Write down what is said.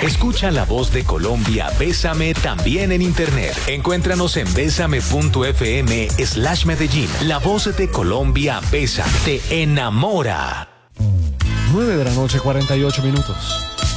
Escucha La Voz de Colombia, Bésame también en internet. Encuéntranos en besame.fm/Medellín. La Voz de Colombia, Bésame, te enamora. 9 de la noche, 48 minutos.